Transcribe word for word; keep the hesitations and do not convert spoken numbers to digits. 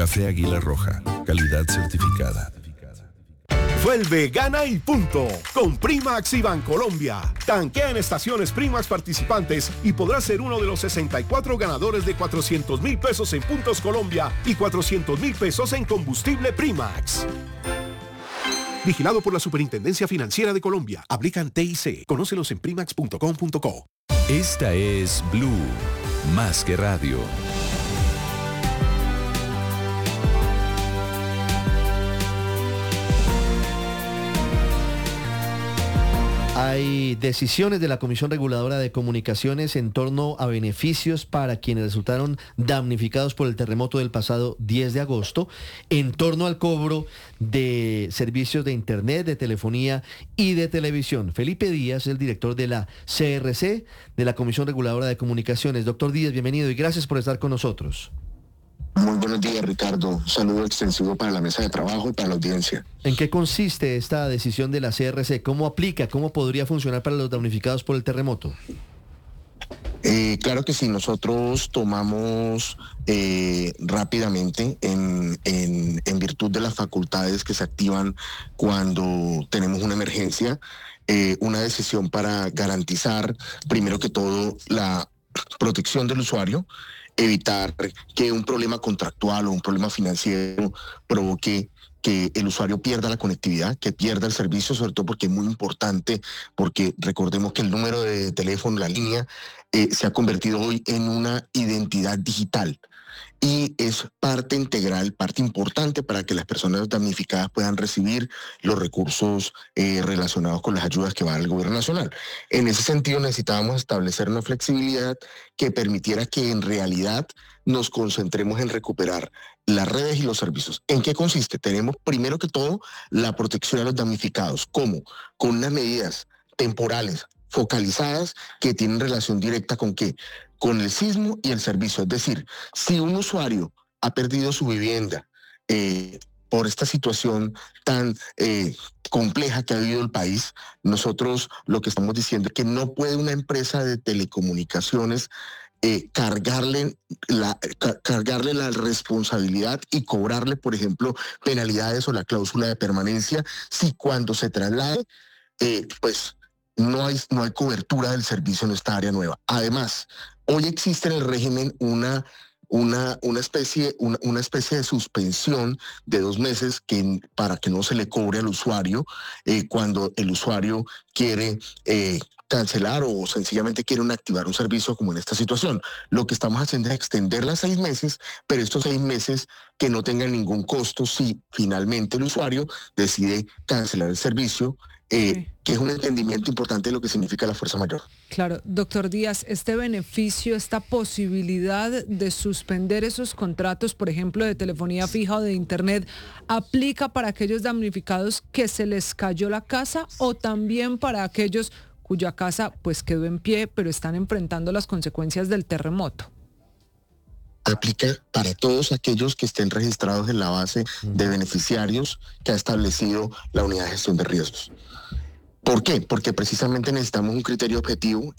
Café Águila Roja, calidad certificada. Vuelve, gana y punto con Primax y Bancolombia. Tanquea en estaciones Primax participantes y podrás ser uno de los sesenta y cuatro ganadores de cuatrocientos mil pesos en Puntos Colombia y cuatrocientos mil pesos en combustible Primax. Vigilado por la Superintendencia Financiera de Colombia. Aplican T I C. Conócelos en primax punto com punto co. Esta es Blue, más que radio. Hay decisiones de la Comisión Reguladora de Comunicaciones en torno a beneficios para quienes resultaron damnificados por el terremoto del pasado diez de agosto, en torno al cobro de servicios de Internet, de telefonía y de televisión. Felipe Díaz, el director de la C R C, de la Comisión Reguladora de Comunicaciones. Doctor Díaz, bienvenido y gracias por estar con nosotros. Muy buenos días, Ricardo. Un saludo extensivo para la mesa de trabajo y para la audiencia. ¿En qué consiste esta decisión de la C R C? ¿Cómo aplica? ¿Cómo podría funcionar para los damnificados por el terremoto? Eh, claro que sí, nosotros tomamos eh, rápidamente en, en, en virtud de las facultades que se activan cuando tenemos una emergencia, eh, una decisión para garantizar, primero que todo, la protección del usuario, evitar que un problema contractual o un problema financiero provoque que el usuario pierda la conectividad, que pierda el servicio, sobre todo porque es muy importante, porque recordemos que el número de teléfono, la línea, eh, se ha convertido hoy en una identidad digital y es parte integral, parte importante para que las personas damnificadas puedan recibir los recursos eh, relacionados con las ayudas que va al gobierno nacional. En ese sentido necesitábamos establecer una flexibilidad que permitiera que en realidad nos concentremos en recuperar las redes y los servicios. ¿En qué consiste? Tenemos primero que todo la protección a los damnificados. ¿Cómo? Con unas medidas temporales, focalizadas, que tienen relación directa con qué, con el sismo y el servicio. Es decir, si un usuario ha perdido su vivienda eh, por esta situación tan eh, compleja que ha vivido el país, nosotros lo que estamos diciendo es que no puede una empresa de telecomunicaciones Eh, cargarle, la, ca- cargarle la responsabilidad y cobrarle, por ejemplo, penalidades o la cláusula de permanencia si cuando se traslade, eh, pues no hay, no hay cobertura del servicio en esta área nueva. Además, hoy existe en el régimen una, una, una, especie, una, una especie de suspensión de dos meses que, para que no se le cobre al usuario eh, cuando el usuario quiere Eh, cancelar o sencillamente quieren activar un servicio como en esta situación. Lo que estamos haciendo es extenderla a seis meses, pero estos seis meses que no tengan ningún costo si finalmente el usuario decide cancelar el servicio, eh, sí. que es un entendimiento importante de lo que significa la fuerza mayor. Claro, doctor Díaz, este beneficio, esta posibilidad de suspender esos contratos, por ejemplo, de telefonía fija o de Internet, ¿aplica para aquellos damnificados que se les cayó la casa o también para aquellos cuya casa pues quedó en pie, pero están enfrentando las consecuencias del terremoto? Aplica para todos aquellos que estén registrados en la base de beneficiarios que ha establecido la Unidad de Gestión de Riesgos. ¿Por qué? Porque precisamente necesitamos un criterio objetivo